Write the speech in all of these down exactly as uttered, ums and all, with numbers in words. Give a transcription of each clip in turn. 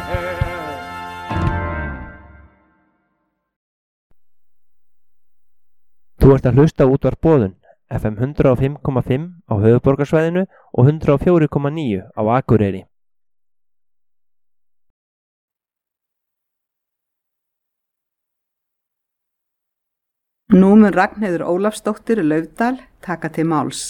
Þú ert að hlusta á útvarp Boðun, F M hundrað og fimm komma fimm á höfuðborgarsvæðinu og hundrað og fjögur komma níu á Akureyri. Nú mun Ragnheiður Ólafsdóttir Laufdal taka til máls.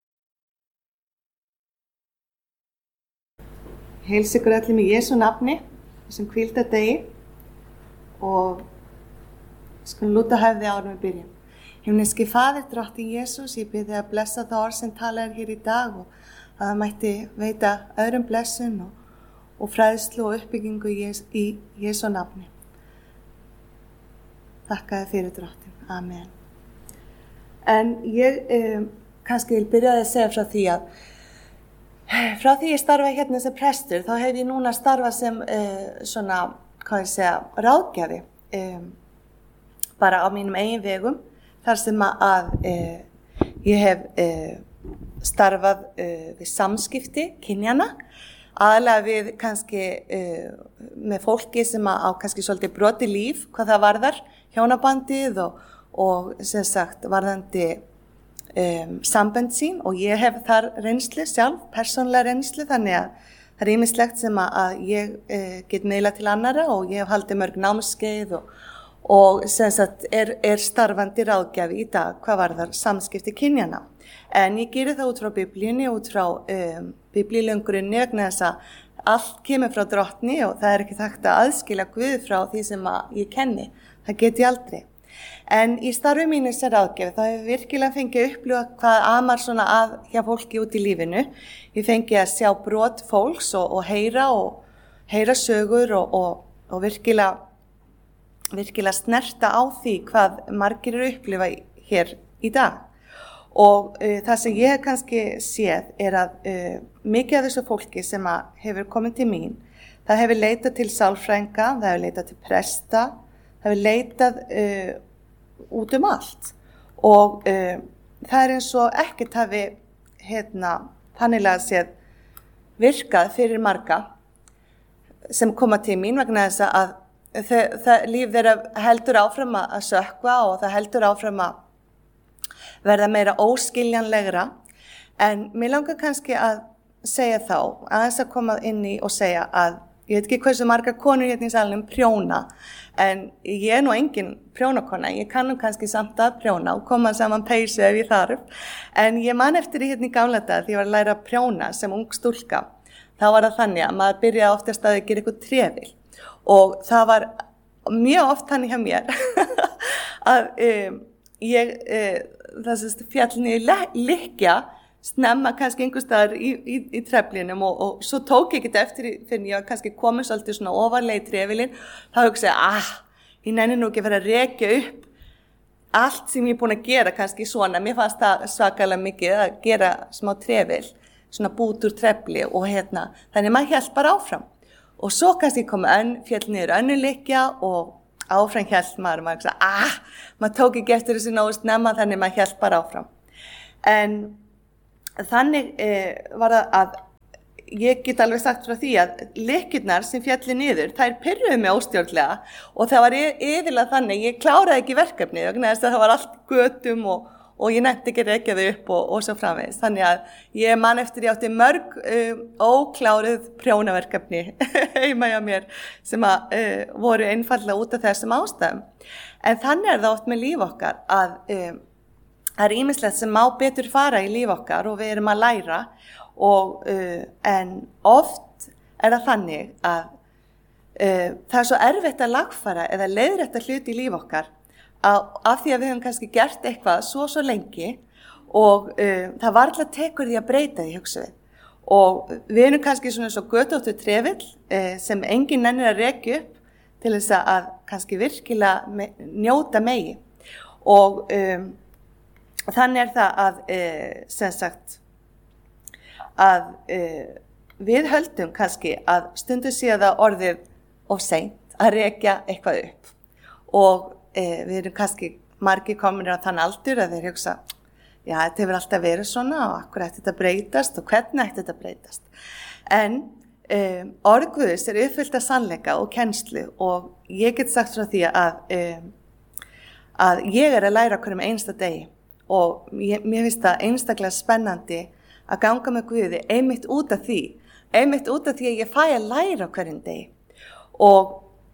Heils ykkur öllum í Jesú nafni, þessum hvíldardegi og skulum lúta höfði áður en við byrjum. Himneski Faðir, Drottinn Jesús, ég bið þig að blessa það orð sem talað er hér í dag og að það mætti veita öðrum blessun og, og fræðslu og uppbyggingu í, í Jesú nafni. Þakka þér fyrir, Drottinn. Amen. En ég um, kannski vil byrja að segja frá því að frá því ég starfa hérna sem prestur, þá hef ég núna starfað sem uh, svona, hvað ég segja, ráðgjafi um, bara á mínum eigin vegum. Þar sem að eh, ég hef eh, starfað eh, við samskipti kynjana, aðalega við kannski eh, með fólki sem á kannski svolítið brotið líf, hvað það varðar, hjónabandið og, og sem sagt varðandi eh, sambönd sín og ég hef þar reynslu sjálf, persónlega reynslu, þannig að það er ýmislegt sem að ég eh, get miðla til annara og ég hef haldið mörg námskeið og og sem sagt er, er starfandi ráðgjafi í dag hvað varðar samskipti kynjana. En ég geri það út frá biblíunni, út frá um, biblíulegum grunni vegna þess að allt kemur frá Drottni og það er ekki hægt að aðskilja Guð frá því sem að ég kenni. Það get ég aldrei. En í starfi mínu sem ráðgjafi þá hef ég virkilega fengið að upplifa hvað amar svona að hjá fólki út í lífinu. Ég fengi að sjá brot fólks og, og heyra og heyra sögur og, og, og virkilega virkilega snerta á því hvað margir eru upplifa hér í dag. Og uh, það sem ég hef kannski séð er að uh, mikið af þessu fólki sem að hefur komið til mín, það hefur leitað til sálfrænga, það hefur leitað til presta, það hefur leitað uh, út um allt. Og uh, það er eins og ekkert hafi hérna, þannilega séð virkað fyrir marga sem koma til mín vegna þess að Það, það líf þeirra heldur áfram að sökkva og það heldur áfram að verða meira óskiljanlegra en mér langar kannski að segja þá, aðeins að koma inn í og segja að ég veit ekki hversu margar konur hérna í salnum prjóna en ég er nú engin prjónakona, ég kann nú kannski samt að prjóna og koma saman peysu ef ég þarf en ég man eftir í hérna í gamla dag því ég var að læra að prjóna sem ung stúlka þá var það þannig að maður byrjaði oftast að gera eitthvað trefil og það var mjög oft þannig hjá mér að um, ég uh, það sést fjallni liggja snemma kannski einhvers staðar í, í, í treflinum og, og svo tók ég ekkert eftir fyrir ég var kannski komin svolítið svona ofarlega í trefilin þá hugsaði ég ah, ég nenni nú ekki að vera að rekja upp allt sem ég er búin að gera kannski svona, mér fannst það svakalega mikið að gera smá trefil, svona bút úr trefli og hérna, þannig maður hélt bara áfram. Og svo kannski kom önn, fjall niður önnulikja og áfram hélt maður, maður sagði, ah, maður tók ekki eftir þessu nógu snemma, þannig maður hélt bara áfram. En þannig eh, var það að ég get alveg sagt frá því að lykkjurnar sem fjalli niður, þær pirruðu mig óstjórnlega og það var yfirlega þannig, ég kláraði ekki verkefni, vegna þess að það var allt götum og, og ég nefndi ekki rekja þau upp og, og svo framvegis. Þannig að ég man eftir ég átti mörg um, ókláruð prjónaverkefni heima hjá mér sem að, uh, voru einfallega út af þessum ástæðum. En þannig er það oft með líf okkar að um, það er ýmislegt sem má betur fara í líf okkar og við erum að læra og uh, en oft er það þannig að uh, það er svo erfitt að lagfæra eða leiðrétta hluti í líf okkar að, af því að við höfum kannski gert eitthvað svo svo lengi og uh, það varla tekur því að breyta því hugsa við og við erum kannski svona svo götóttu trefill uh, sem enginn nennir að rekja upp til þess að kannski virkilega me, njóta megi og um, þannig er það að uh, sem sagt að uh, við höldum kannski að stundu síðan það orðið of seint að rekja eitthvað upp og uh, við erum kannski margir komin á þann aldur að þeir hugsa já, þetta hefur alltaf verið svona og akkur ætti þetta breytast og hvernig ætti þetta breytast en um, orð Guðs er uppfyllt af sannleika og kennslu og ég get sagt frá því að, um, að ég er að læra hverjum einsta degi og ég, mér finnst það einstaklega spennandi að ganga með Guði einmitt út af því, einmitt út af því að ég fæ að læra hverjum degi og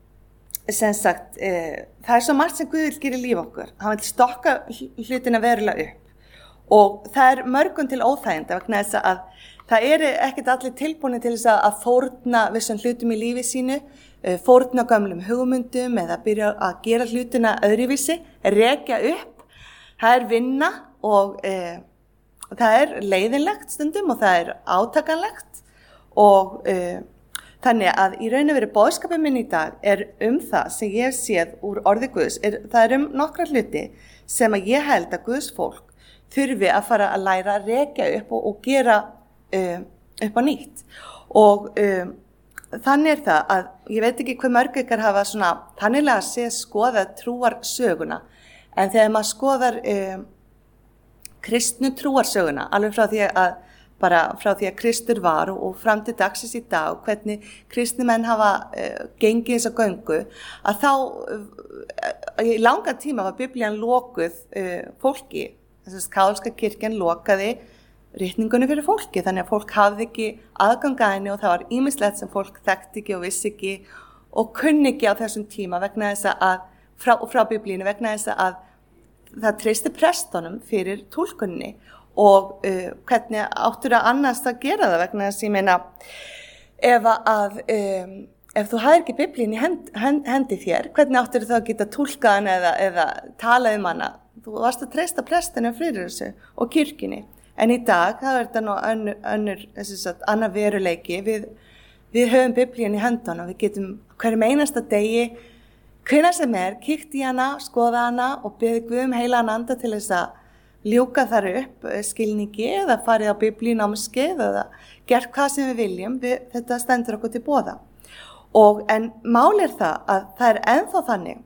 sem sagt, uh, það er svo margt sem Guð vil gera í líf okkur, hann vil stokka hlutina verulega upp og það er mörgum til óþæginda vegna þess að það eru ekkert allir tilbúinir til þess að fórna vissum hlutum í lífi sínu, fórna gömlum hugmyndum eða byrja að gera hlutina öðruvísi, rekja upp. Það er vinna og e, það er leiðinlegt stundum og það er átakanlegt og e, þannig að í raun og veru boðskapur minn í dag er um það sem ég hef séð úr orði Guðs, er, það er um nokkra hluti sem að ég held að Guðs fólk þurfi að fara að læra að rekja upp og, og gera uh, upp á nýtt og um, þannig er það að ég veit ekki hvað mörg ykkar hafa svona þannilega að sé skoða trúarsöguna en þegar maður skoðar um, kristnu trúarsöguna alveg frá því að bara frá því að Kristur var og, og fram til dagsins í dag og hvernig kristni menn hafa uh, gengið þessa göngu að þá uh, í langan tíma var Biblían lokuð uh, fólki. Þess að katólska kirkjan lokaði ritningunni fyrir fólki þannig að fólk hafði ekki aðgang að henni og það var ýmislegt sem fólk þekkti ekki og vissi ekki og kunni ekki á þessum tíma vegna þess að frá, frá biblíinu vegna þess að það treysti prestunum fyrir túlkunni og uh, hvernig áttur að annars að gera það vegna þess að ég meina ef að um, ef þú hafðir ekki biblíinu í hend, hend, hendi þér hvernig áttur þá að geta túlkað hana eða, eða talað um hana. Þú varst að treysta prestinu fyrir þessu og kirkjunni. En í dag, það er þetta nú önnur, önnur, sagt, annar veruleiki. Við, við höfum biblíun í höndunum. Við getum hverjum einasta degi, hvenær sem er, kíkt í hana, skoða hana og beðið Guð heilagan anda til þess að ljúka þar upp skilningi eða farið á biblíunámskeið eða gert hvað sem við viljum. Við, þetta stendur okkur til boða. Og, en mál er það að það er ennþá þannig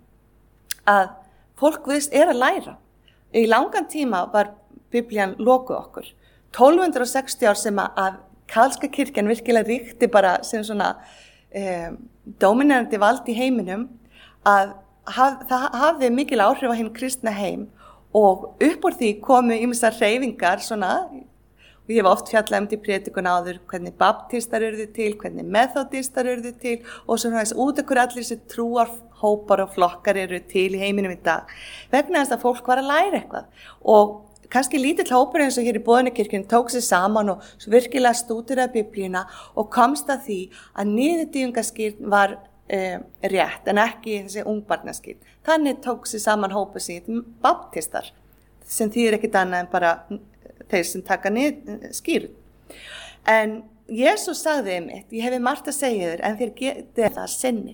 að fólk Guðs er að læra. Í langan tíma var Biblían lokuð okkur. tólf hundruð sextíu ár sem að katólska kirkjan virkilega ríkti bara sem svona eh, dominerandi vald í heiminum að haf, það hafði mikil áhrif á hinn kristna heim og upp úr því komu ýmsar hreyfingar svona og ég hef oft fjallað um til prédikun áður hvernig baptistar urðu til, hvernig methodistar urðu til og svona þess út okkur allir þessi trúar hópar og flokkar eru til í heiminum í dag vegna þess að fólk var að læra eitthvað og kannski lítill hópur eins og hér í Boðunarkirkjunni tók sig saman og virkilega stúderaði biblíuna og komst að því að niðurdýfingaskírn var um, rétt en ekki þessi ungbarnaskírn. Þannig tók sig saman hópur síðan baptistar sem þýðir ekkit annað en bara þeir sem taka niður skírn. En Jesús sagði einmitt, ég hefi margt að segja þér en þér getið það sinni.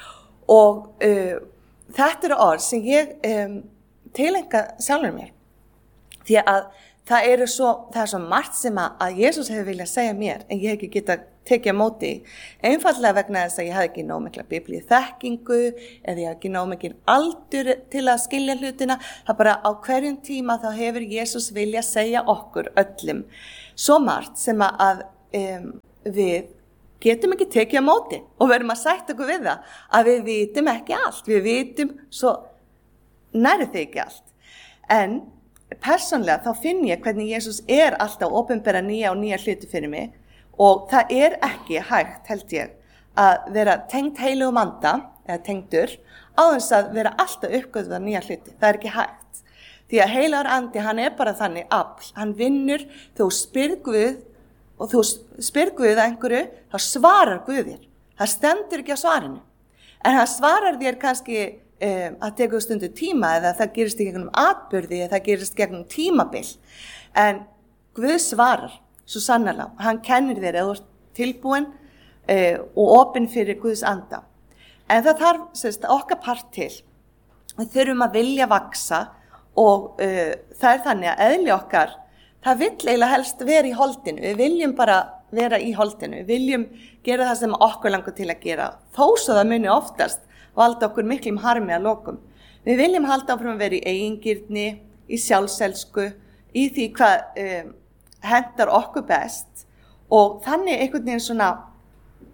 Og uh, þetta eru orð sem ég um, tilenga sjálfur mér. Því að það eru svo, það er svo margt sem að, að Jesús hefur viljað segja mér en ég hef ekki getað tekið á móti. Einfallega vegna þess að ég hafði ekki nóg mikla biblíu þekkingu eða ég hafði ekki nóg mikil aldur til að skilja hlutina. Það bara á hverjum tíma þá hefur Jesús viljað segja okkur öllum svo margt sem að um, við getum ekki tekið á móti og verðum að sætta okkur við það að við vitum ekki allt, við vitum svo nærðu þig ekki allt. En persónlega þá finn ég hvernig Jesús er alltaf að opinbera nýja og nýja hluti fyrir mig og það er ekki hægt held ég að vera tengd heilugum anda eða tengdur á þess að vera alltaf uppgötvað nýja hluti, það er ekki hægt. Því að heilagur andi hann er bara þannig afl, hann vinnur þú spyr Guð og þú spyr Guð að einhverju, þá svarar Guð þér. Það stendur ekki á svarinu. En hann svarar þér kannski um, að tekur stundu tíma eða það gerist í gegnum atburði eða það gerist gegnum tímabil. En Guð svarar svo sannarlega. Hann kennir þér eða þú ert tilbúin uh, og opinn fyrir Guðs anda. En það þarf sérst, okkar part til. Við þurfum að vilja vaksa og uh, það er þannig að eðli okkar það vill eiginlega helst vera í holdinu. Við viljum bara vera í holdinu. Við viljum gera það sem okkur langar til að gera. Þó svo það muni oftast valda okkur miklum harmi að lokum. Við viljum halda áfram að vera í eigingirni, í sjálfselsku, í því hvað um, hentar okkur best og þannig einhvern veginn svona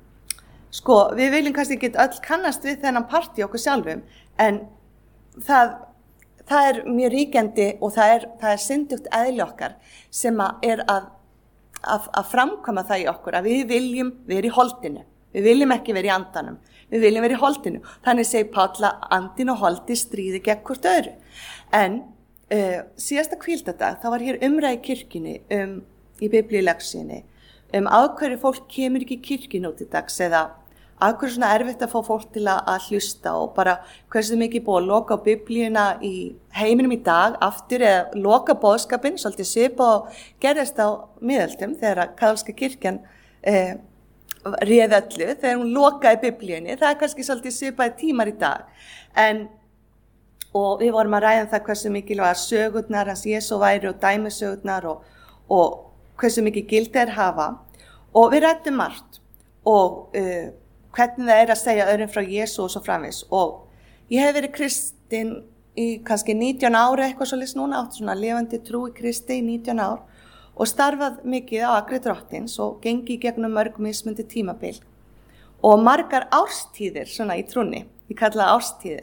sko, við viljum kannski ekki öll kannast við þennan part í okkur sjálfum, en það, það er mjög ríkjandi og það er, það er syndugt eðli okkar sem að er að, að, að framkvæma það í okkur, að við viljum vera í holdinu, við viljum ekki vera í andanum, við viljum vera í holdinu. Þannig segir Páll að andin og holdi stríði gegn hvort öðru. En uh, síðasta hvíldadag, þá var hér umræði í kirkjunni, um, í biblíuleksíunni, um af hverju fólk kemur ekki í kirkjunni út í dags, eða af hverju svona erfitt að fá fólk til að, að hlusta, og bara hversu mikið búið að loka á biblíuna í heiminum í dag aftur, eða loka boðskapinn, svolítið svipa og gerðist á miðöldum þegar að kaþólska kirkjan uh, réð öllu, þegar hún lokaði biblíunni. Það er kannski svolítið svipaði tímar í dag, en og við vorum að ræða um það hversu mikilvægar sögurnar hans Jesú væri og dæmisögurnar og, og hversu mikið gildi þeir hafa, og við ræddum margt og uh, hvernig það er að segja öðrum frá Jesú og svo framvegis. Og ég hef verið kristin í kannski nítján ára eitthvað svolítið núna, átt svona lifandi trú í Kristi í nítján ár og starfað mikið á akri drottins og gengi í gegnum mörg mismundi tímabil og margar árstíðir svona í trúnni, ég kalla árstíðir.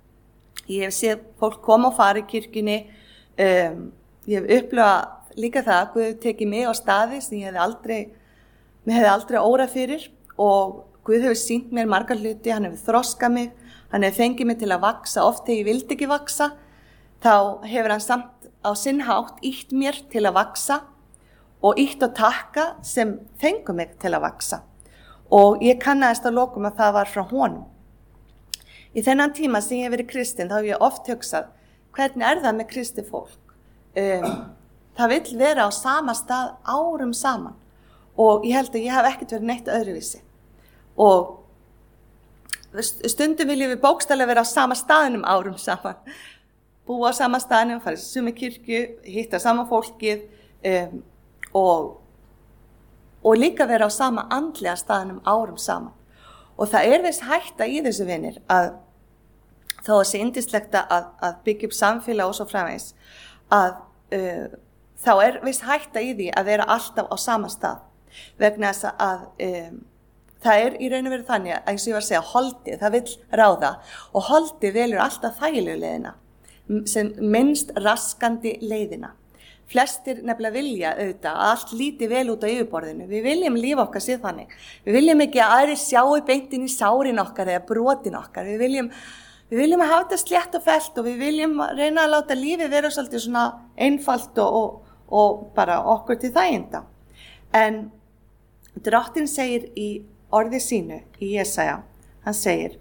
Ég hef séð fólk koma og fara í kirkjunni, um, ég hef upplifað líka það að Guð tekið mig á staði sem ég hefði aldrei, mér hefði aldrei órað fyrir, og Guð hefur sýnt mér margar hluti, hann hefur þroskað mig, hann hefur fengið mig til að vaksa, oft þegar ég vildi ekki vaksa, þá hefur hann samt á sinn hátt ítt mér til að vaksa og ítt og takka sem fengu mig til að vaksa. Og ég kannaðist að lokum að það var frá honum. Í þennan tíma sem ég hef verið kristin, þá hef ég oft hugsað, hvernig er það með kristið fólk? Um, það vill vera á sama stað árum saman, og ég held að ég hef ekkert verið neitt öðruvísi. Og stundum viljum við bókstaflega vera á sama staðinum árum saman, búa á sama staðinum, fara í sömu kirkju, hitta sama fólkið, um, og, og líka vera á sama andlega staðinum árum saman. Og það er viss hætta í þessu vinir að þá að sé yndislegt að, að byggja upp samfélag og svo framvegis, að uh, þá er viss hætta í því að vera alltaf á sama stað, vegna þess að um, það er í raun og veru þannig að eins og ég var að segja, holdið, það vill ráða, og holdið velur alltaf þægilegu leiðina, sem minnst raskandi leiðina. Flestir nefnilega vilja auðvitað að allt líti vel út á yfirborðinu. Við viljum lífa okkar sér þannig. Við viljum ekki að aðri sjáu beintin í sárin okkar eða brotin okkar. Við viljum, við viljum að hafa þetta slétt og fellt, og við viljum reyna að láta lífið vera svolítið svona einfalt og, og, og bara okkur til þæginda. En Drottinn segir í orði sínu í Jesaja, hann segir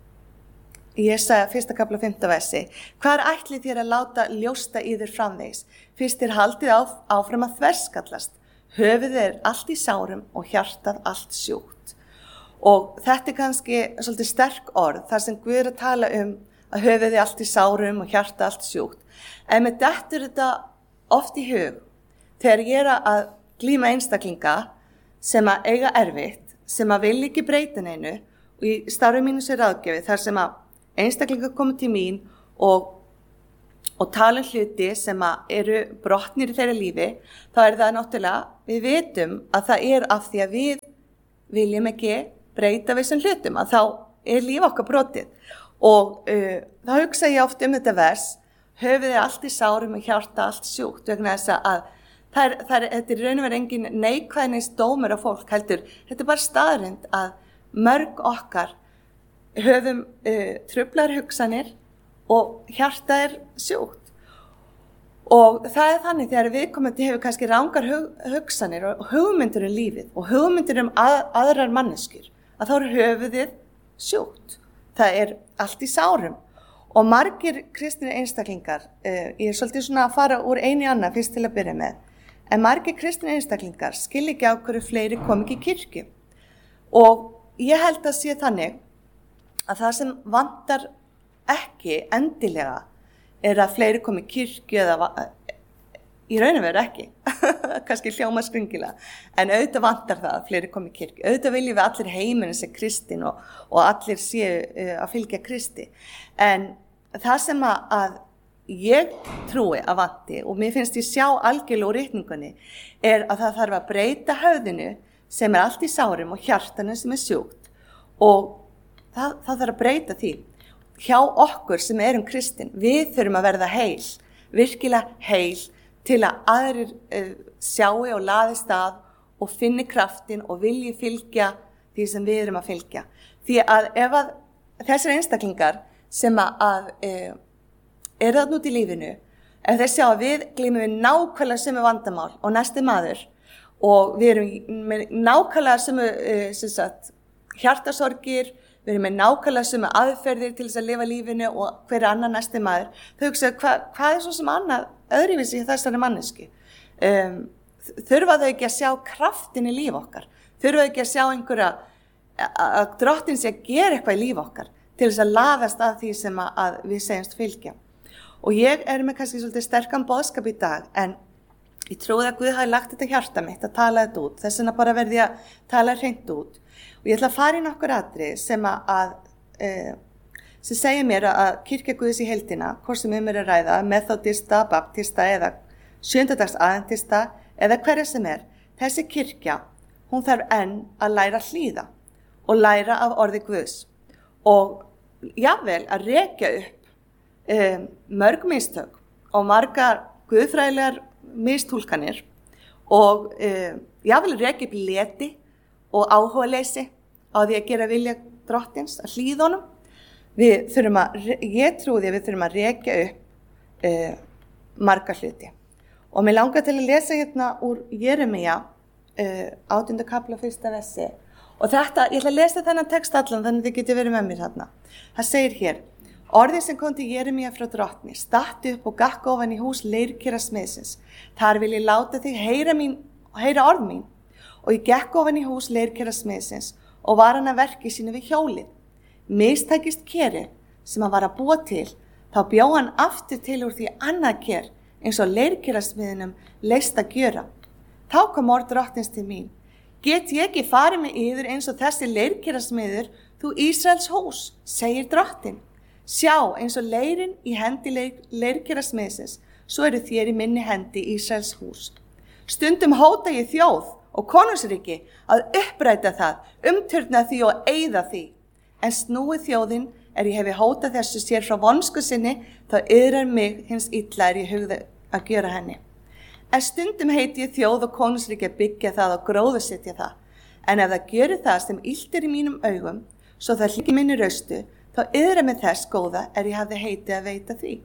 í Jesaja fyrsta kafla fimmta versi: hvar ætlið þér að láta ljósta yður framvegis, fyrst þér haldið á, áfram að þverskallast, höfuðið er allt í sárum og hjartað allt sjúkt. Og þetta er kannski svolítið sterk orð, þar sem Guð er að tala um að höfuðið er allt í sárum og hjartað allt sjúkt. En með dettur þetta oft í hug þegar ég er að glíma einstaklinga sem að eiga erfitt, sem að vilja ekki breyta neinu, og í starfi mínu sem ráðgjafi, þar sem að einstaklingar koma til mín og, og tala um hluti sem að eru brotnir í þeirra lífi, þá er það náttúrulega, við vitum að það er af því að við viljum ekki breyta við þessum hlutum, að þá er líf okkar brotið. Og uh, þá hugsa ég oft um þetta vers, höfuðið allt í sárum og hjarta allt sjúkt, vegna þess að það er, það er, þetta er raun og veru engin neikvæðnis dómur af fólk heldur, þetta er bara staðreynd að mörg okkar höfum uh, truflar hugsanir og hjarta er sjúkt. Og það er þannig þegar viðkomandi hefur kannski rangar hug, hugsanir og hugmyndir um lífið og hugmyndir um að, aðrar manneskjur, að þá er höfuðið sjúkt. Það er allt í sárum. Og margir kristnir einstaklingar, uh, ég er svolítið svona að fara úr einu í annað fyrst til að byrja með, en margir kristnir einstaklingar skil ekki á hverju fleiri kom ekki í kirkju. Og ég held að sé þannig að það sem vantar ekki endilega er að fleiri komi í kirkju eða í raun og veru ekki, kannski hljóma skringilega, en auðvitað vantar það að fleiri komi í kirkju. Auðvitað viljum við allir heiminu sé kristin og, og allir séu uh, að fylgja Kristi. En það sem að, að ég trúi að vanti, og mér finnst ég sjá algjörlega úr ritningunni, er að það þarf að breyta höfðinu sem er allt í sárum og hjartanu sem er sjúkt. og það, það þarf að breyta því. Hjá okkur sem erum kristin, við þurfum að verða heil, virkilega heil, til að aðrir uh, sjáu og laðist að og finni kraftin og vilji fylgja því sem við erum að fylgja. Því að ef að þessir einstaklingar sem að, að uh, eru þarna út í lífinu, ef þeir sjá að við glímum við nákvæmlega sömu vandamál og næsti maður og við erum með nákvæmlega sömu uh, sem sagt, hjartasorgir, við erum með nákvæmlega sömu aðferðir til þess að lifa lífinu og hver annar næsti maður, þau hugsa hva, hvað er svo sem annað öðruvísi í þessari manneski? Um, þurfa þau ekki að sjá kraftin í líf okkar? Þurfa þau ekki að sjá einhverja, að drottin sé að gera eitthvað í líf okkar til þess að laðast að því sem að, að við segjumst fylgja? Og ég er með kannski svolítið sterkan boðskap í dag, en ég trúi að Guð hafi lagt þetta í hjarta mitt að tala þetta út, þess vegna bara verði að tala hreint út. Og ég ætla að fara í nokkur atriði sem að, að e, sem segir mér að kirkja Guðs í heildina, hvort sem um er að ræða, methodista, baptista eða sjöndadags aðventista eða hverja sem er, þessi kirkja, hún þarf enn að læra að hlýða og læra af orði Guðs og jafnvel að rekja upp e, mörg mistök og margar guðfræðilegar mistúlkanir og e, jafnvel að rekja upp leti og áhugaleysi á því að gera vilja drottins, að hlýða honum. Við þurfum að, ég trúi að við þurfum að rekja upp uh, marga hluti. Og mér langar til að lesa hérna úr Jeremía, uh, átjánda kafla fyrsta versi. Og þetta, ég ætla að lesa þennan text allan, þannig að þið getið verið með mér hérna. Það segir hér, orðið sem kom til Jeremía frá drottni, statti upp og gakk ofan í hús leirkera smiðsins. Þar vil ég láta þig heyra, mín, heyra orð mín. Og ég gekk ofan í hús leirkera smiðsins og var hann að verki sínu við hjólið. Mistækist keri sem hann var að búa til, þá bjó hann aftur til úr því annað ker eins og leirkera smiðinum leist að gjöra. Þá kom orð drottins til mín. Get ég ekki farið með yður eins og þessi leirkera smiður, þú Ísraels hús, segir drottin. Sjá eins og leirin í hendi leir, leirkera smiðsins, svo eru þér í minni hendi Ísraels hús. Stundum hóta ég þjóð og konungsríki að uppræta það, umturna því og eyða því. En snúið þjóðin er ég hefi hótað þessu sér frá vonsku sinni, þá yðrar mig hins illa er ég hugða að gjöra henni. En stundum heiti ég þjóð og konungsríki að byggja það og gróðursetja það. En ef það gjörir það sem illt er í mínum augum, svo það hlýki minni raustu, þá yðrar mig þess góða er ég hafði heiti að veita því.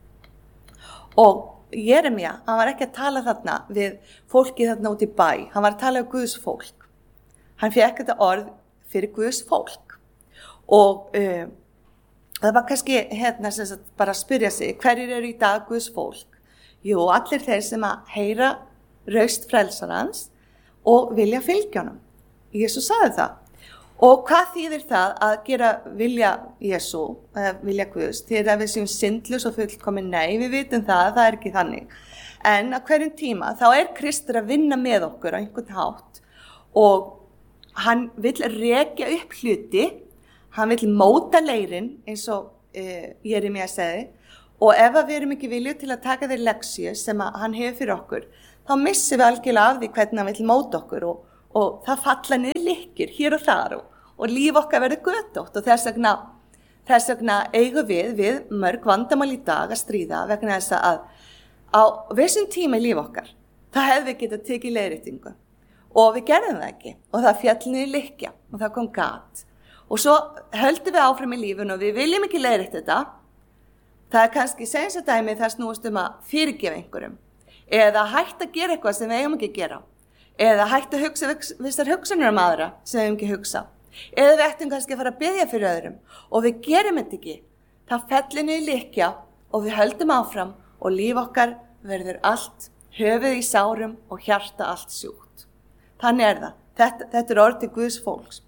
Og Jeremía, hann var ekki að tala þarna við fólki þarna út í bæ, hann var að tala um Guðs fólk. Hann fékk þetta orð fyrir Guðs fólk. Og uh, það var kannski hérna sem sagt bara að spyrja sig, hverjir eru í dag Guðs fólk? Jú, allir þeir sem að heyra raust frelsarans og vilja fylgja honum. Jesús sagði það. Og hvað þýðir það að gera vilja Jesú, eða vilja Guðs, þegar að við séum syndlaus og fullkomin? Nei, við vitum það, það er ekki þannig. En á hverjum tíma þá er Kristur að vinna með okkur á einhvern hátt og hann vill rekja upp hluti, hann vill móta leirinn eins og uh, Jeremía segði, og ef við erum ekki viljið til að taka þeir leksíu sem hann hefur fyrir okkur, þá missum við algjörlega af því hvernig hann vill móta okkur og og það falla niður lykkir hér og þar og, og líf okkar verður götótt og þess vegna, þess vegna eigum við við mörg vandamál í dag að stríða vegna þess að á vissum tíma í líf okkar það hefði við getað tekið leiðréttingu og við gerðum það ekki og það fjall niður lykkja og það kom gat og svo höldum við áfram í lífun og við viljum ekki leiðrétt þetta. Það er kannski segjum svo dæmi það snúist um að fyrirgefa einhverjum eða hægt að gera eitthvað sem við eigum ekki að gera. Eða hægt að hugsa vissar hugsanir um aðra sem við hefum ekki hugsa. Eða við ættum kannski að fara að biðja fyrir öðrum og við gerum þetta ekki. Það fellir niður lykkja og við höldum áfram og líf okkar verður allt, höfuð í sárum og hjarta allt sjúkt. Þannig er það. Þetta, þetta er orð til Guðs fólks.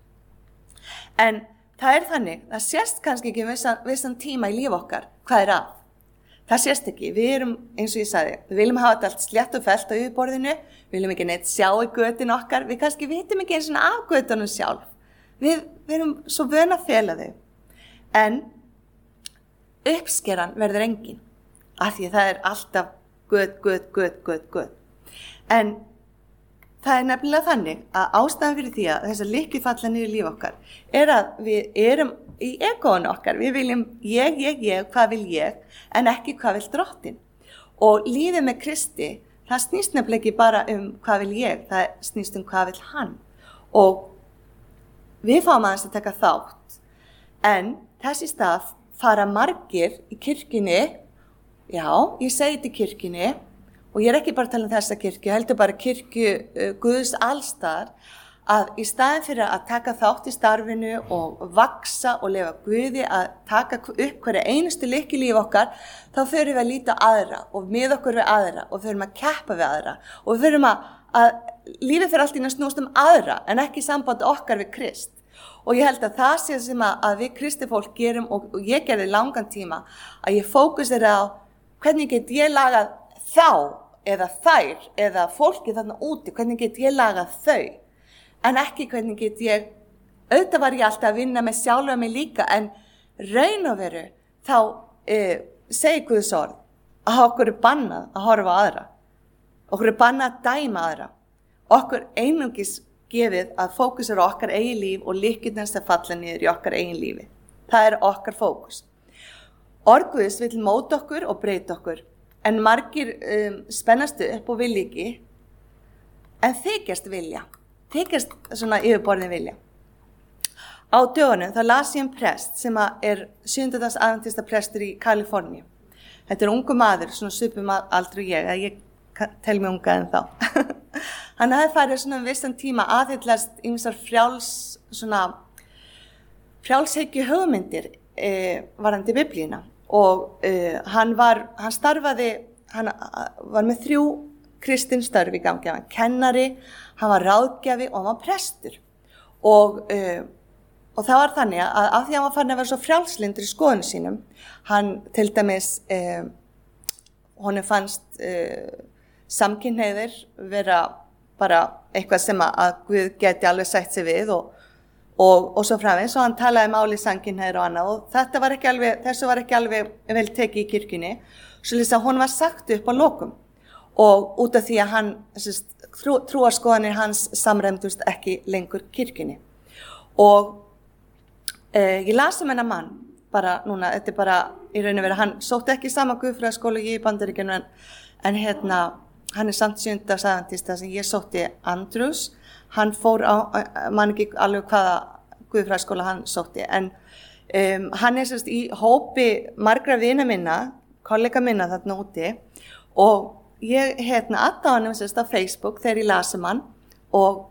En það er þannig, það sést kannski ekki vissan, vissan tíma í líf okkar. Hvað er að? Það sést ekki, við erum, eins og ég sagði, við viljum hafa þetta allt slétt og fellt á yfirborðinu, við viljum ekki neitt sjá í götin okkar, við kannski vitum ekki eins og af götunum sjálf. Við, við erum svo vön að fela þau. En uppskeran verður engin, af því það er alltaf göt, göt, göt, göt, göt. En það er nefnilega þannig að ástæðan fyrir því að þessar lykkjur falla niður í líf okkar er að við erum í egóinu okkar. Við viljum ég, ég, ég, hvað vil ég, en ekki hvað vil Drottinn. Og lífið með Kristi, það snýst nefnilega ekki bara um hvað vil ég, það snýst um hvað vil hann. Og við fáum aðeins að taka þátt, en þessi stað fara margir í kirkjunni, já, ég segi þetta í kirkjunni, og ég er ekki bara að tala um þessa kirkju, heldur bara kirkju uh, Guðs allstar, að í staðin fyrir að taka þátt í starfinu og vaksa og lifa Guði, að taka upp hverja einustu lykkju í líf okkar, þá förum við að líta á aðra og mið okkur við aðra og förum að keppa við aðra og við förum að, að lífið fyrir allt í næst snúst um aðra en ekki samband okkar við Krist. Og ég held að það sé sem að, að við kristifólk gerum og, og ég gerði langan tíma, að ég fókusera á hvernig get ég lagað þá eða þær eða fólki þarna úti, hvernig get ég lagað þau, en ekki hvernig get ég, auðvitað var ég alltaf að vinna með sjálfa mig líka, en raun og veru þá e, segi Guðs orð að okkur er bannað að horfa á aðra, okkur er bannað að dæma aðra, okkur einungis gefið að fókusera á okkar eigin líf og lykkjurnar sem falla niður í okkar eigin lífi. Það er okkar fókus. Orð Guðs vill móta okkur og breyta okkur. En margir um, spennastu upp og vilja ekki, en þykjast vilja, þykjast svona yfirborðin vilja. Á dögunum þá las ég um prest sem er sjöundags adventista prestur í Kaliforníu. Þetta er ungu maður, svona svipum aldrei ég, að ég tel mig unga en þá. Hann hafði farið svona um vissan tíma aðhyllast ýmsar frjáls, svona frjálshyggju hugmyndir e, varðandi Biblíuna. Og uh, hann, var, hann starfaði, hann var með þrjú kristin störf í gangi, hann var kennari, hann var ráðgjafi og hann var prestur. Og, uh, og það var þannig að af því að hann var farin að vera svo frjálslyndur í skoðun sínum, hann til dæmis, uh, honum fannst uh, samkynhneigðir vera bara eitthvað sem að Guð geti alveg sætt sig við og Og, og svo framvegis, og hann talaði máli samkynhneigðir og annað, og þetta var ekki alveg, þessu var ekki alveg vel tekið í kirkjunni, svo lýsa hún var sagt upp á lokum, og út af því að hann, trú, trúarskoðanir hans samræmdust ekki lengur kirkjunni. Og eh, ég las um hennar mann, bara núna, þetta er bara í raun og veru, hann sótti ekki sama guðfræðaskóla í Bandaríkjunum, en, en hérna, hann er samt sjöundags adventista sem ég sótti Andrews. Hann fór á, man ekki alveg hvaða guðfræðaskóla hann sótti, en um, hann er sérst í hópi margra vina minna, kollega minna þarna úti, og ég hérna adda hann sérst á Facebook þegar ég las um hann, og,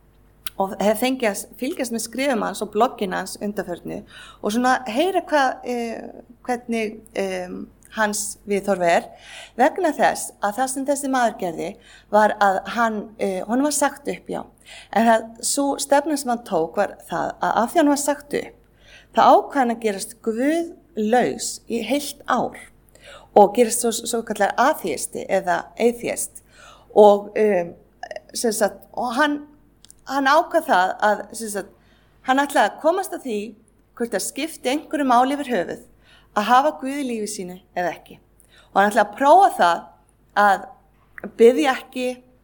og hef fengið að fylgjast með skrifum hans og bloggin hans undanförnu, og svona heyra hvað, eh, hvernig um, hans viðhorf er, vegna þess að það sem þessi maður gerði var að hann, uh, hann var sagt upp, já, en það, svo stefna sem hann tók var það að af því hann var sagt upp, það ákvað hann að gerast guðlaus í heilt ár og gerast svo, svo kallar atheisti eða atheist og, um, sem sagt, og hann, hann ákvað það að sem sagt, hann ætlaði að komast að því hvort að skipti einhverju máli yfir höfuð að hafa Guð í lífi sínu eða ekki. Og hann ætlaði að prófa það að biðja ekki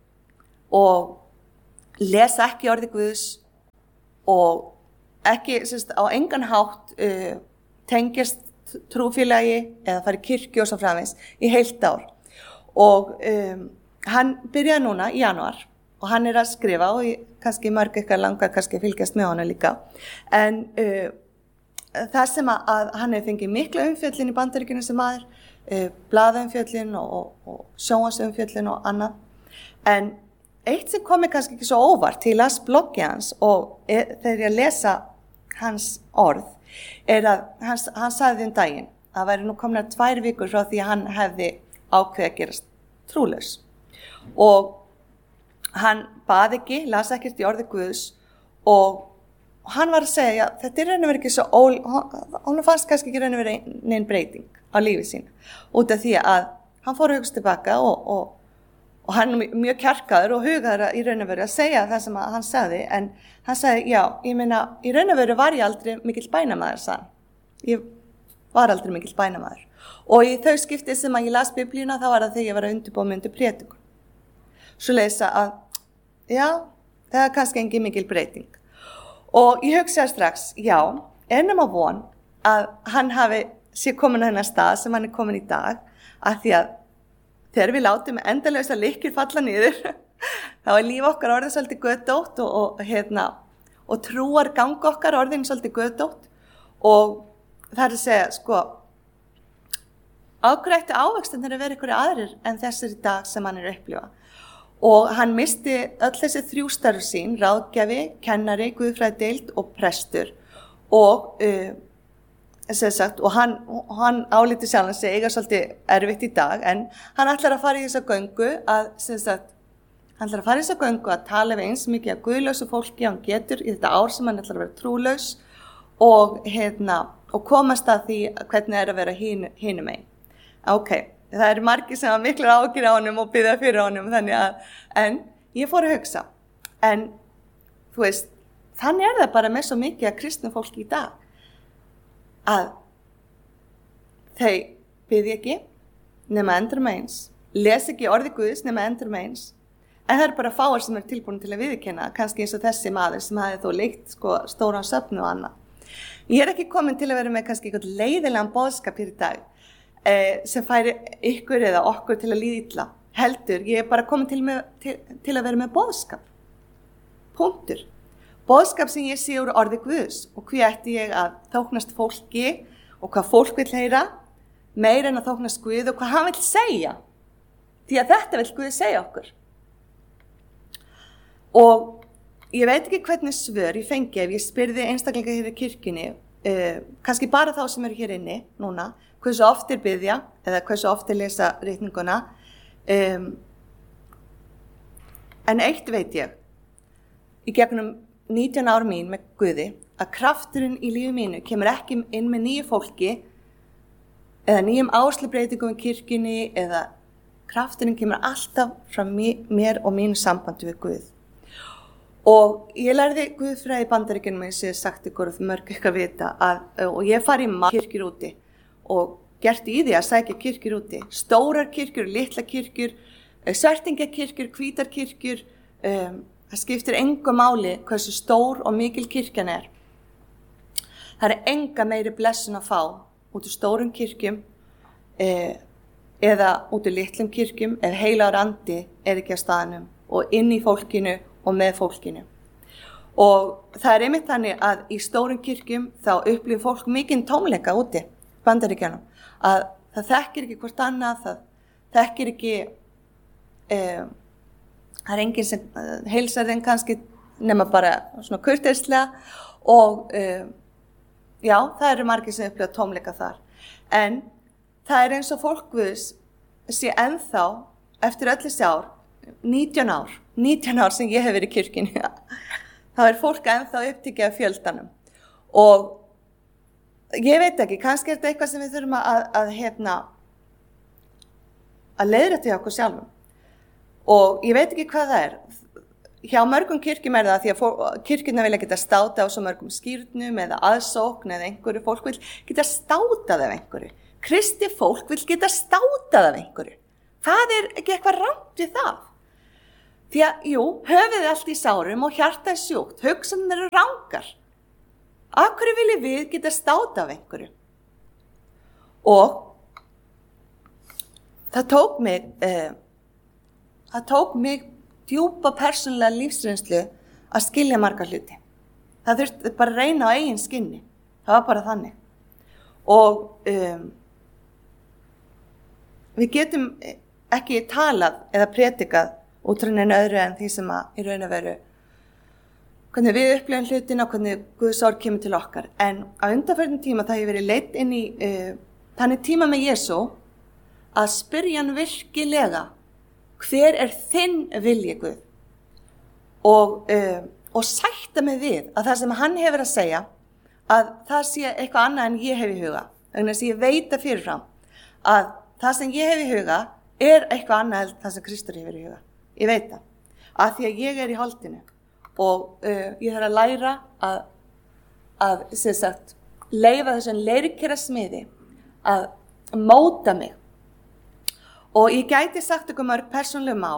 og lesa ekki orði Guðs og ekki sérst, á engan hátt uh, tengjast trúfélagi eða fara í kirkju og svo framvegis í heilt ár. Og um, hann byrjaði núna í janúar og hann er að skrifa og ég, kannski mörg eitthvað langar kannski fylgjast með hana líka. En uh, það sem að, að hann hefur fengið mikla umfjöllin í Bandaríkjunum sem maður, uh, blaðaumfjöllin og, og, og sjónvarpsumfjöllin og annað. En eitt sem komi kannski ekki svo óvart til að las bloggi hans og e, þegar ég lesa hans orð, er að hann, hann sagði um daginn að það væri nú komnar tvær vikur frá því að hann hefði ákveðið að gerast trúlaus. Og hann bað ekki, las ekkert í orði Guðs og hann var að segja, þetta er raun og verið ekki svo ól, hann fannst kannski ekki raun og verið neinn breyting á lífið sín, út af því að hann fór að hugsa tilbaka og, og, og hann er mjög kjarkaður og hugaður í raun og verið að segja það sem hann sagði, en hann sagði, já, ég meina, í raun og verið var ég aldrei mikill bænamaður, sagði. Ég var aldrei mikill bænamaður. Og í þau skiptið sem að ég las Biblíuna, þá var það þegar ég var að undirbúa mig undir prédikun. Svo leysa að já, það er kannski engin mikil breyting. Og ég hugsaði strax, já, er nema von að hann hafi sé komin á hennar stað sem hann er komin í dag, af því að þegar við látum endalausar lykkjur falla niður, þá er líf okkar orðið svolítið götótt og, og, hérna, og trúar gang okkar orðin svolítið götótt og það er að segja, sko, ágrættu ávextinir að vera ykkur aðrir en þessir í dag sem hann er að upplifa. Og hann misti öll þessi þrjú störf sín, ráðgjafi, kennari, guðfræðideild og prestur og uh, Sagt, og hann, hann álíti sjálfan sig eiga svolítið erfitt í dag en hann ætlar að fara í þessa göngu að, sagt, hann ætlar að fara í þessa göngu að tala við eins mikið að guðlausu fólki hann getur í þetta ár sem hann ætlar að vera trúlaus og, hérna, og komast að því hvernig það er að vera hin, hinum einn. Ok, það eru margir sem hafa miklar áhyggjur á honum og biðja fyrir honum þannig að, en ég fór að hugsa en þú veist, þannig er það bara með svo mikið að kristnu fólki í dag að þau biðja ekki nema endur með eins, les ekki orði Guðs nema endur með eins, en það er bara fáar sem er tilbúin til að viðurkenna, kannski eins og þessi maður sem hafi þó leitt sko, stóran söfnu og annað. Ég er ekki komin til að vera með kannski eitthvað leiðilegan boðskap hér í dag eh, sem færi ykkur eða okkur til að líða illa, heldur, ég er bara komin til, með, til, til að vera með boðskap, punktur. Boðskap sem ég sé úr orði Guðs og hví ætti ég að þóknast fólki og hvað fólk vil heyra meira en að þóknast Guð og hvað hann vil segja. Því að þetta vil Guð segja okkur. Og ég veit ekki hvernig svör ég fengi ef ég spyrði einstaklinga hér í kirkjunni, uh, kannski bara þá sem eru hér inni núna, hversu oft er biðja eða hversu oft er lesa ritninguna. Um, en eitt veit ég, í gegnum nítján ár mín með Guði, að krafturinn í lífi mínu kemur ekki inn með nýju fólki eða nýjum áslubreitingum í kirkjunni eða krafturinn kemur alltaf frá mér og mínu sambandi við Guð. Og ég lærði Guðfræði í Bandaríkjunum eins og ég sagt ykkur og mörg eitthvað vita að, og ég fari í margar kirkjur úti og gert í því að sækja kirkjur úti, stórar kirkjur, litla kirkjur, svertingakirkjur, hvítar kirkjur, um, það skiptir engu máli hversu stór og mikil kirkjan er. Það er enga meiri blessun að fá út úr stórum kirkjum eh, eða út úr litlum kirkjum ef heilagur andi er ekki á staðnum og inn í fólkinu og með fólkinu. Og það er einmitt þannig að í stórum kirkjum þá upplifir fólk mikinn tómleika úti, Bandaríkjunum, að það þekkir ekki hvort annað, það þekkir ekki eh, það er enginn sem uh, heilsar þeim kannski nema bara svona kurteislega og uh, já, það eru margir sem upplifa tómleika þar. En það er eins og fólk Guðs sé ennþá eftir öll þessi ár, nítján ár, nítján ár sem ég hef verið í kirkjunni, þá er fólk ennþá upptekið af fjöldanum. Og ég veit ekki, kannski er þetta eitthvað sem við þurfum að, að, hérna, að leiðrétta okkur sjálfum. Og ég veit ekki hvað það er. Hjá mörgum kirkjum er það því að kirkjuna vilja geta státað á svo mörgum skýrnum eða aðsókn eða einhverju. Fólk vil geta státað af einhverju. Kristi fólk vil geta státað af einhverju. Það er ekki eitthvað rangt við það. Því að, jú, höfuð er allt í sárum og hjarta er sjúkt. Hugsanir eru rangar. Af hverju viljum við geta státað af einhverju? Og það tók mig... Eh, Það tók mig djúpa persónulega lífsreynslu að skilja marga hluti. Það þurfti bara að reyna á eigin skinni. Það var bara þannig. Og um, við getum ekki talað eða predikað út frá neinu öðru en því sem að í raun og veru hvernig við upplifum hlutina og hvernig Guðs orð kemur til okkar. En á undanförnum tíma það hefur verið leitt inn í uh, þannig tíma með Jesú að spyrja hann virkilega hver er þinn vilji Guð? Og, uh, og sætta mig við að það sem hann hefur að segja, að það sé eitthvað annað en ég hef í huga. Þannig að ég veit að fyrirfram að það sem ég hef í huga er eitthvað annað en það sem Kristur hefur í huga. Ég veit það. Að því að ég er í holdinu og uh, ég þarf að læra að, að sem sagt, leyfa þessum leirkera smiði að móta mig. Og ég gæti sagt ykkur mörg persónleg mál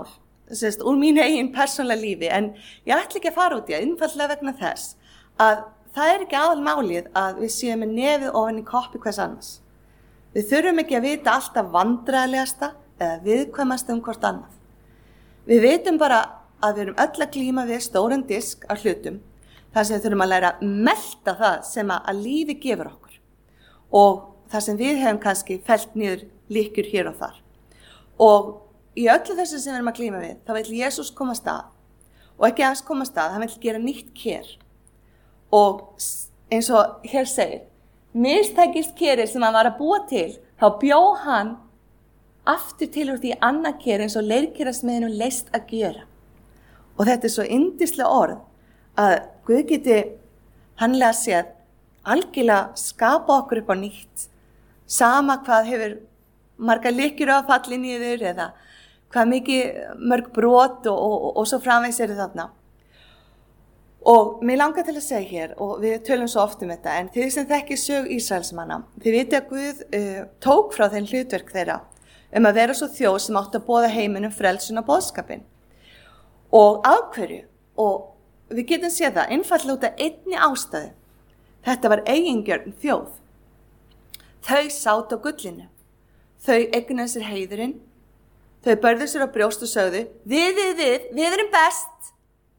sérst, úr mínu eigin persónlega lífi, en ég ætla ekki að fara út í að einfallega vegna þess að það er ekki aðalmálið að við séum með nefið ofan í koppi hvers annars. Við þurfum ekki að vita alltaf vandræðalegasta eða viðkvæmasta um hvort annað. Við vitum bara að við erum öll að glíma við stóran disk af hlutum, þar sem við þurfum að læra að melta það sem að, að lífi gefur okkur og þar sem við hefum kannski fellt niður líkjur hér og þar. Og í öllu þessu sem við erum að glíma við, þá vill Jesús koma að stað og ekki aðeins koma að stað, hann vill gera nýtt ker. Og eins og hér segir, mistækist kerið sem hann var að búa til, þá bjó hann aftur til úr því annað ker eins og leirkerasmiðinu leist að gera. Og þetta er svo yndislega orð að Guð geti hannlega séð algjörlega skapa okkur upp á nýtt, sama hvað hefur marga lykkjur á falli niður eða hvað mikið mörg brot og, og, og svo framvegis eru þarna. Og mér langar til að segja hér, og við tölum svo oft um þetta, en þið sem þekkið sög Ísraelsmanna, þið viti að Guð uh, tók frá þeim hlutverk þeirra um að vera svo þjóð sem átti að boða heiminum frelsun og boðskapin. Og af hverju, og við getum séð það, einfallega út af einni ástæðu. Þetta var eigingjörn þjóð. Þau sátu á gullinu. Þau eignuðu sér heiðurinn. Þau börðu sér á brjóst og sögðu, við, við, við, við erum best.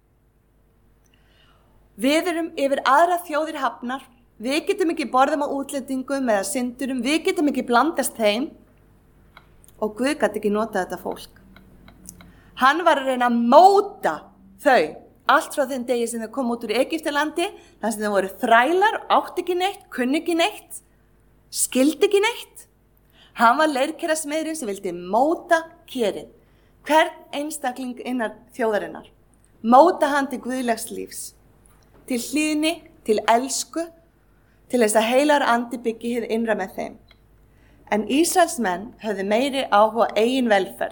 Við erum yfir aðra þjóðir hafnar. Við getum ekki borðum á útlendingum eða syndurum. Við getum ekki blandast þeim. Og Guð gat ekki nota þetta fólk. Hann var að reyna að móta þau. Allt frá þeim degi sem þau kom út úr Egyptalandi, þar sem þau voru þrælar, átti ekki neitt, kunni ekki neitt, skildi ekki neitt. Hann var leirkerasmiðurinn sem vildi móta kerið. Hvern einstakling innan þjóðarinnar. Móta hann til guðlegs lífs. Til hlýðni, til elsku, til þess að heilar andi byggi hið innra með þeim. En Ísraelsmenn höfðu meiri áhuga eigin velferð.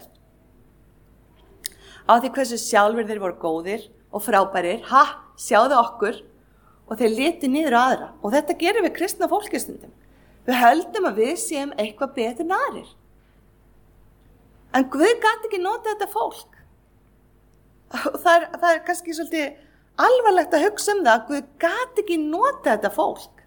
Á því hversu sjálfur þeir voru góðir og frábærir, ha, sjáðu okkur, og þeir litu niður á aðra. Og þetta gerum við kristna fólkistundum. Við höldum að við séum eitthvað betur en aðrir. En Guð gat ekki nota þetta fólk. Og það er, það er kannski svolítið alvarlegt að hugsa um það að Guð gat ekki nota þetta fólk.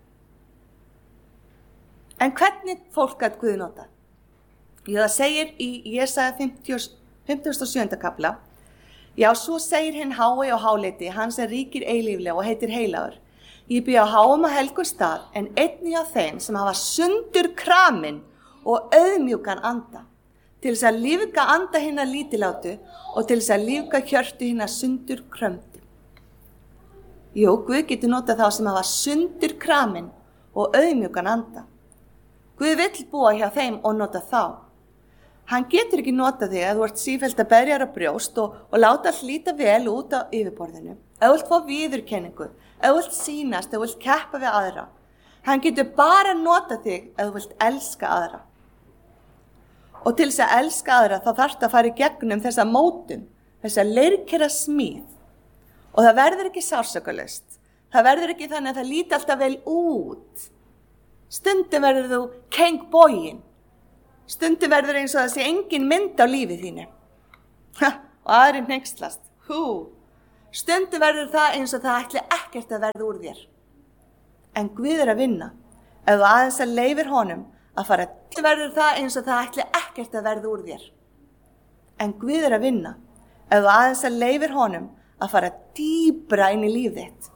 En hvernig fólk gat Guð nota? Jú, það segir í Jesaja fimmtugasta og sjöunda kafla, já, svo segir hinn hái og háleiti, hann sem ríkir eilíflega og heitir heilagur. Ég bý á háum og helgur stað, en einnig á þeim sem hafa sundur kramin og auðmjúkan anda, til þess að lífga anda hinna lítilátu og til þess að lífga hjörtu hinna sundur krömdu. Jú, Guð getur notað þá sem hafa sundur kramin og auðmjúkan anda. Guð vill búa hjá þeim og nota þá. Hann getur ekki nota þig að þú ert sífellt að berja á brjóst og, og láta allt líta vel út á yfirborðinu. Ef þú vilt fá viðurkenningu, ef þú vilt sýnast, ef þú vilt keppa við aðra. Hann getur bara nota þig ef þú vilt elska aðra. Og til þess að elska aðra þá þarftu að fara í gegnum þessa mótun, þessa leirkera smíð. Og það verður ekki sársökulaust. Það verður ekki þannig að það líti alltaf vel út. Stundum verður þú kengbogin. Stundum verður eins og það sé engin mynd á lífið þínu. Ha, og aðri hneykslast. Hú. Stundum verður það eins og það ætli ekkert að verða úr þér. En Guð er að vinna. Ef þú aðeins að leyfir honum að fara, verður það eins og það ætli ekkert að verða úr þér. En Guð er að vinna. Ef þú aðeins að leyfir honum að fara dýbra inn í lífið þitt.